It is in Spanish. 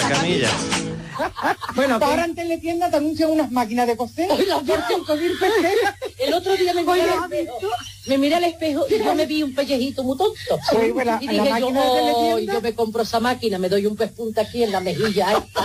camilla. Bueno, ahora en Teletienda te anuncian unas máquinas de coser. El otro día me miré al espejo y yo me vi un pellejito muy tonto. Sí, bueno, y la dije máquina de Teletienda. yo me compro esa máquina, me doy un pespunta aquí en la mejilla.